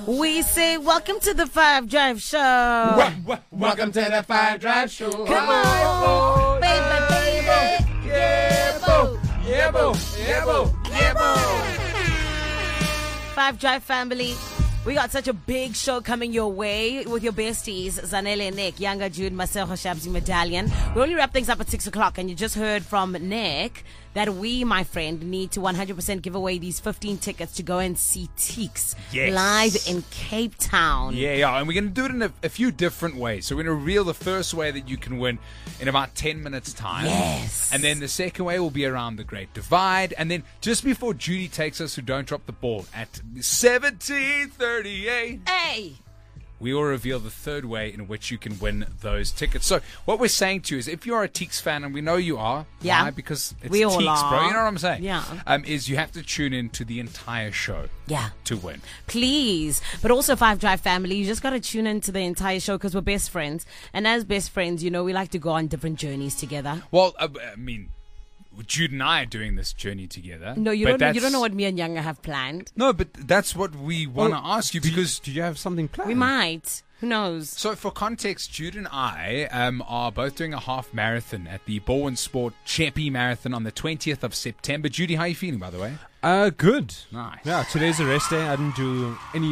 We say welcome to the Five Drive Show. Welcome to the Five Drive Show. Come on, baby. Yeah, boo. Yeah, boo. Yeah, boo. Yeah, boo. Five Drive family. We got such a big show coming your way with your besties, Zanele and Nick, Younger Jude, Marcel Shabzi Medallion. We only wrap things up at 6 o'clock, and you just heard from Nick that we, my friend, need to 100% give away these 15 tickets to go and see Teeks live in Cape Town. Yeah, and we're going to do it in a few different ways. So we're going to reveal the first way that you can win in about 10 minutes' time. Yes. And then the second way will be around the Great Divide. And then just before Judy takes us, who don't drop the ball, at 17:38, Hey! we will reveal the third way in which you can win those tickets. So what we're saying to you is, if you're a Teeks fan, and we know you are, Yeah. why? Because it's We all Teeks, bro. are. You know what I'm saying? Yeah. Is you have to tune in to the entire show Yeah. to win. Please. But also, Five Drive family, you just got to tune into the entire show because we're best friends. And as best friends, you know, we like to go on different journeys together. Well, I mean, Jude and I are doing this journey together. No, you but don't know what me and Younger have planned. No, but that's what we want to ask you, because Do you have something planned? We might. Who knows? so for context, Jude and I are both doing a half marathon at the Bowen Sport Chepi Marathon on the 20th of September. Judy, how are you feeling, by the way? Good. Nice. Yeah, today's a rest day. I didn't do any